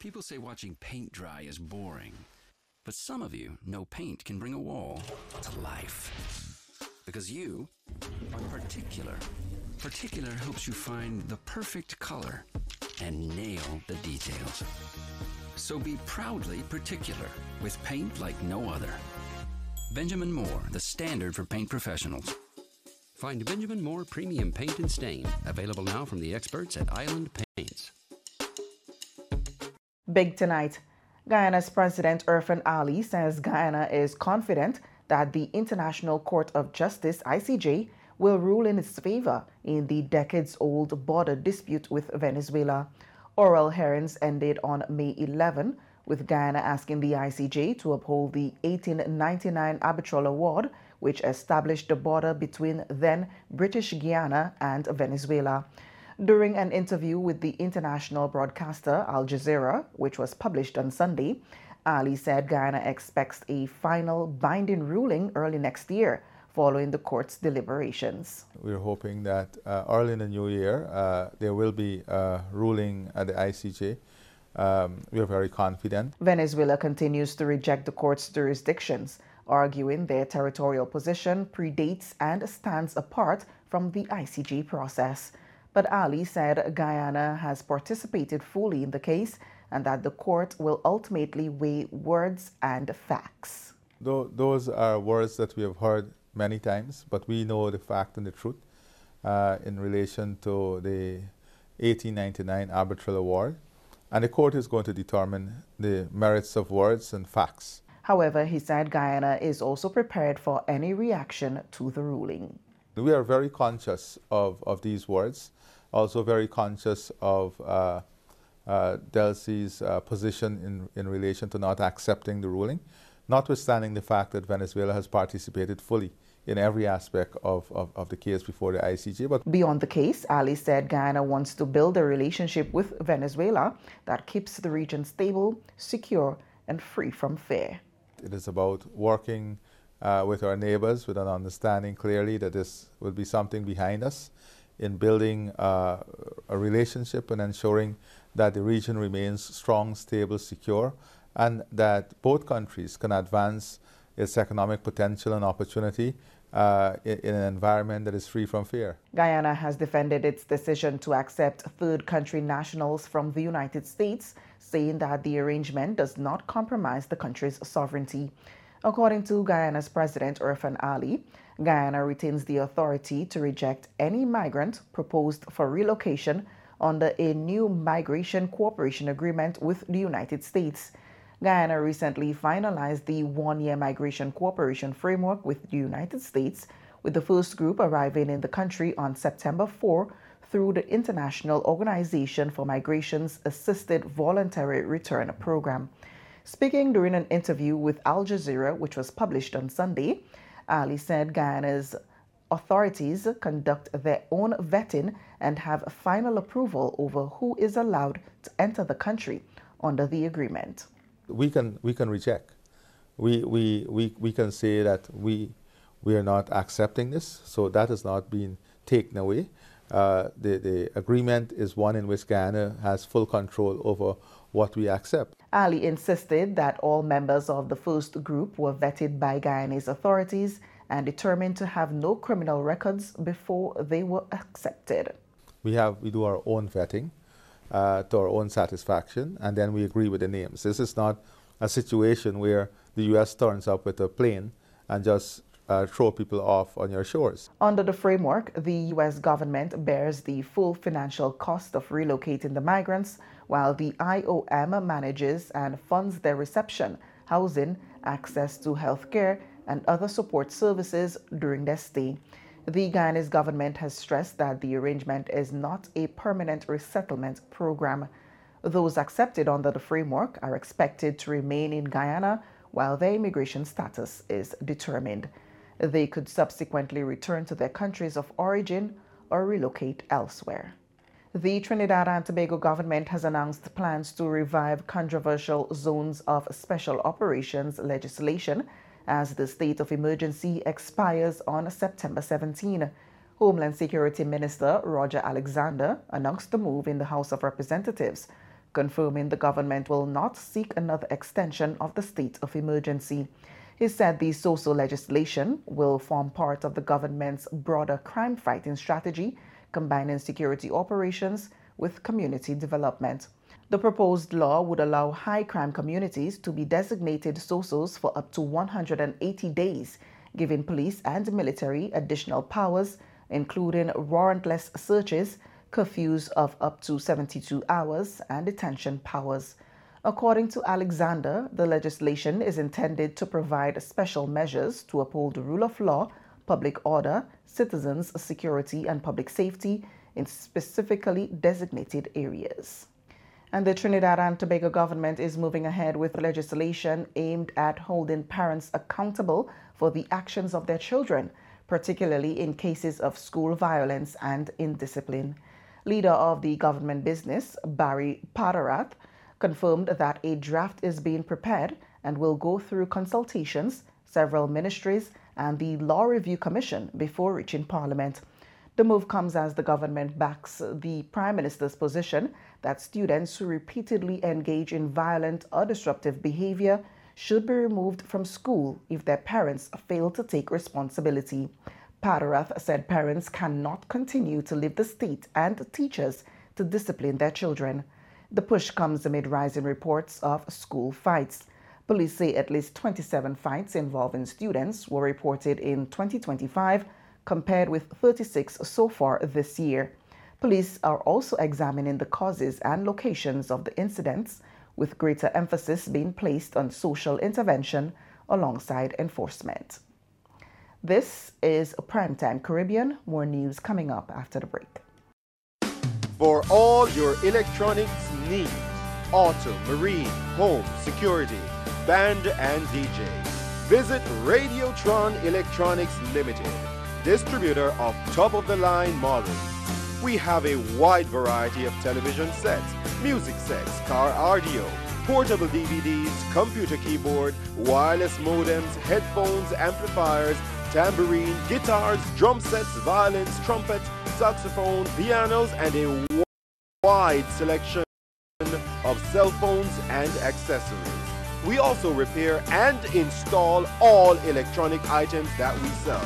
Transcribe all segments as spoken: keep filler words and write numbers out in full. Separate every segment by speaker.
Speaker 1: People say watching paint dry is boring, but some of you know paint can bring a wall to life. Because you are particular. Particular helps you find the perfect color and nail the details. So be proudly particular with paint like no other. Benjamin Moore, the standard for paint professionals. Find Benjamin Moore Premium Paint and Stain, available now from the experts at Island Paints.
Speaker 2: Big tonight. Guyana's President Irfaan Ali says Guyana is confident that the International Court of Justice, I C J, will rule in its favor in the decades-old border dispute with Venezuela. Oral hearings ended on May eleventh, with Guyana asking the I C J to uphold the eighteen ninety-nine arbitral award, which established the border between then British Guiana and Venezuela. During an interview with the international broadcaster Al Jazeera, which was published on Sunday, Ali said Guyana expects a final binding ruling early next year following the court's deliberations.
Speaker 3: We're hoping that uh, early in the new year uh, there will be a ruling at the I C J. Um, we are very confident.
Speaker 2: Venezuela continues to reject the court's jurisdictions, arguing their territorial position predates and stands apart from the I C J process. But Ali said Guyana has participated fully in the case and that the court will ultimately weigh words and facts.
Speaker 3: Though those are words that we have heard many times, but we know the fact and the truth uh, in relation to the eighteen ninety-nine arbitral award, and the court is going to determine the merits of words and facts.
Speaker 2: However, he said Guyana is also prepared for any reaction to the ruling.
Speaker 3: We are very conscious of, of these words, also very conscious of uh, uh, Delcy's uh, position in, in relation to not accepting the ruling, notwithstanding the fact that Venezuela has participated fully in every aspect of, of, of the case before the I C J. But
Speaker 2: beyond the case, Ali said Guyana wants to build a relationship with Venezuela that keeps the region stable, secure, and free from fear.
Speaker 3: It is about working uh, with our neighbors with an understanding clearly that this will be something behind us in building uh, a relationship and ensuring that the region remains strong, stable, secure, and that both countries can advance its economic potential and opportunity uh, in, in an environment that is free from fear.
Speaker 2: Guyana has defended its decision to accept third country nationals from the United States, saying that the arrangement does not compromise the country's sovereignty. According to Guyana's President Irfaan Ali, Guyana retains the authority to reject any migrant proposed for relocation under a new migration cooperation agreement with the United States. Guyana recently finalized the one-year migration cooperation framework with the United States, with the first group arriving in the country on September fourth through the International Organization for Migration's Assisted Voluntary Return Program. Speaking during an interview with Al Jazeera, which was published on Sunday, Ali said Guyana's authorities conduct their own vetting and have final approval over who is allowed to enter the country under the agreement.
Speaker 3: We can we can reject. We we we, we can say that we we are not accepting this, so that has not been taken away. Uh, the, the agreement is one in which Guyana has full control over what we accept.
Speaker 2: Ali insisted that all members of the first group were vetted by Guyanese authorities and determined to have no criminal records before they were accepted.
Speaker 3: We have we do our own vetting uh, to our own satisfaction, and then we agree with the names. This is not a situation where the U S turns up with a plane and just Uh, throw people off on your shores.
Speaker 2: Under the framework, the U S government bears the full financial cost of relocating the migrants, while the I O M manages and funds their reception, housing, access to health care, and other support services during their stay. The Guyanese government has stressed that the arrangement is not a permanent resettlement program. Those accepted under the framework are expected to remain in Guyana while their immigration status is determined. They could subsequently return to their countries of origin or relocate elsewhere. The Trinidad and Tobago government has announced plans to revive controversial zones of special operations legislation as the state of emergency expires on September seventeenth. Homeland Security Minister Roger Alexander announced the move in the House of Representatives confirming the government will not seek another extension of the state of emergency. He said the SOSO legislation will form part of the government's broader crime-fighting strategy, combining security operations with community development. The proposed law would allow high-crime communities to be designated SOSOs for up to one hundred eighty days, giving police and military additional powers, including warrantless searches, curfews of up to seventy-two hours, and detention powers. According to Alexander, the legislation is intended to provide special measures to uphold the rule of law, public order, citizens' security, and public safety in specifically designated areas. And the Trinidad and Tobago government is moving ahead with legislation aimed at holding parents accountable for the actions of their children, particularly in cases of school violence and indiscipline. Leader of the government business, Barry Padarath, confirmed that a draft is being prepared and will go through consultations, several ministries, and the Law Review Commission before reaching Parliament. The move comes as the government backs the Prime Minister's position that students who repeatedly engage in violent or disruptive behavior should be removed from school if their parents fail to take responsibility. Padarath said parents cannot continue to leave the state and teachers to discipline their children. The push comes amid rising reports of school fights. Police say at least twenty-seven fights involving students were reported in twenty twenty-five, compared with thirty-six so far this year. Police are also examining the causes and locations of the incidents, with greater emphasis being placed on social intervention alongside enforcement. This is Primetime Caribbean. More news coming up after the break.
Speaker 4: For all your electronics needs, auto, marine, home, security, band and D J, visit Radiotron Electronics Limited, distributor of top-of-the-line models. We have a wide variety of television sets, music sets, car audio, portable D V Ds, computer keyboard, wireless modems, headphones, amplifiers, tambourine, guitars, drum sets, violins, trumpets, saxophone, pianos, and a wide selection of cell phones and accessories. We also repair and install all electronic items that we sell.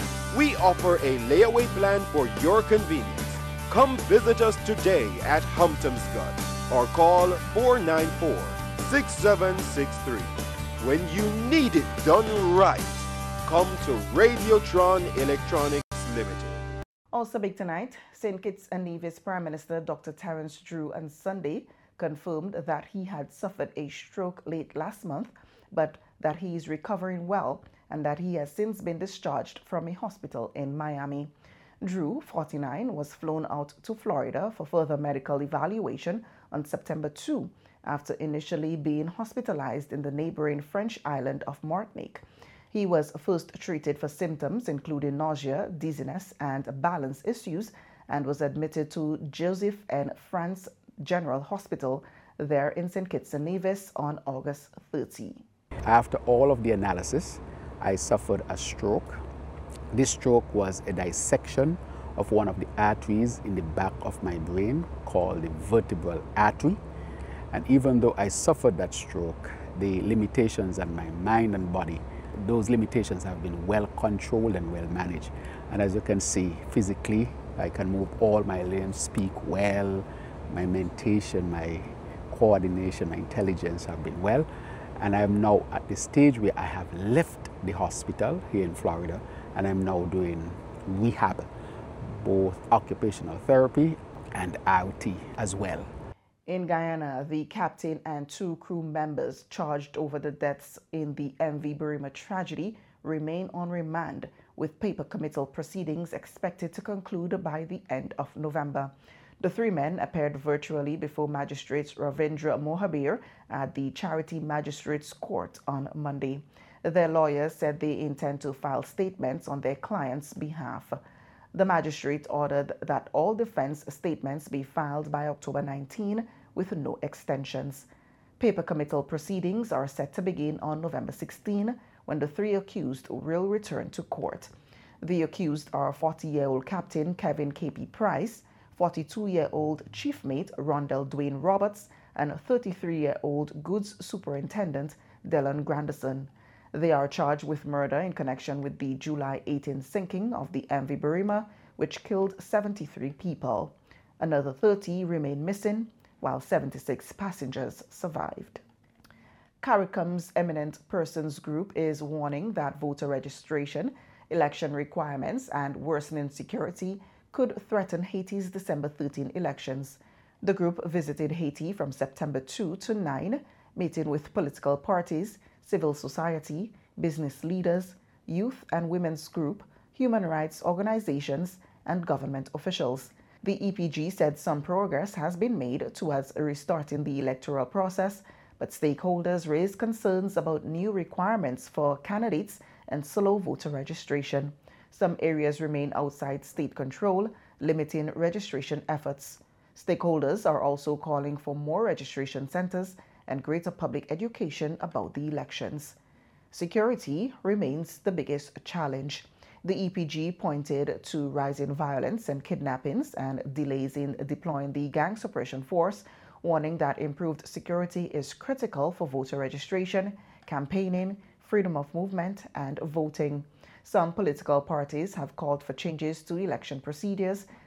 Speaker 4: We offer a layaway plan for your convenience. Come visit us today at Humptomscott or call four nine four, six seven six three. When you need it done right, come to Radiotron Electronics Limited.
Speaker 2: Also big tonight, Saint Kitts and Nevis Prime Minister Doctor Terence Drew on Sunday confirmed that he had suffered a stroke late last month, but that he is recovering well and that he has since been discharged from a hospital in Miami. Drew, forty-nine, was flown out to Florida for further medical evaluation on September second after initially being hospitalized in the neighboring French island of Martinique. He was first treated for symptoms including nausea, dizziness, and balance issues and was admitted to Joseph and France General Hospital there in Saint Kitts and Nevis on August thirtieth.
Speaker 5: After all of the analysis, I suffered a stroke. This stroke was a dissection of one of the arteries in the back of my brain called the vertebral artery. And even though I suffered that stroke, the limitations on my mind and body, those limitations have been well controlled and well managed. And as you can see, physically, I can move all my limbs, speak well, my mentation, my coordination, my intelligence have been well. And I am now at the stage where I have left the hospital here in Florida, and I'm now doing rehab, both occupational therapy and I O T as well.
Speaker 2: In Guyana, the captain and two crew members charged over the deaths in the M V Burima tragedy remain on remand, with paper committal proceedings expected to conclude by the end of November. The three men appeared virtually before Magistrate Ravindra Mohabir at the Charity Magistrates Court on Monday. Their lawyers said they intend to file statements on their clients' behalf. The magistrate ordered that all defense statements be filed by October nineteenth with no extensions. Paper committal proceedings are set to begin on November sixteenth, when the three accused will return to court. The accused are forty-year-old Captain Kevin K P Price, forty-two-year-old chief mate Rondell Dwayne Roberts, and thirty-three-year-old goods superintendent Dylan Granderson. They are charged with murder in connection with the July eighteenth sinking of the M V Burima, which killed seventy-three people. Another thirty remain missing, while seventy-six passengers survived. CARICOM's Eminent Persons Group is warning that voter registration, election requirements, and worsening security could threaten Haiti's December thirteenth elections. The group visited Haiti from September second to ninth, meeting with political parties, civil society, business leaders, youth and women's group, human rights organizations, and government officials. The E P G said some progress has been made towards restarting the electoral process, but stakeholders raised concerns about new requirements for candidates and slow voter registration. Some areas remain outside state control, limiting registration efforts. Stakeholders are also calling for more registration centers and greater public education about the elections. Security remains the biggest challenge. The E P G pointed to rising violence and kidnappings and delays in deploying the gang suppression force, warning that improved security is critical for voter registration, campaigning, freedom of movement, and voting. Some political parties have called for changes to election procedures